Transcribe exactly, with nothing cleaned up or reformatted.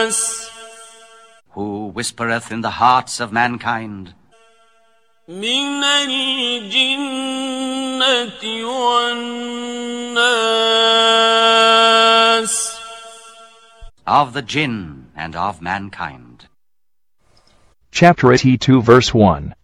الناس who whispereth in the hearts of mankind, من الجنة والناس, of the jinn and of mankind. Chapter eighty-two, verse one.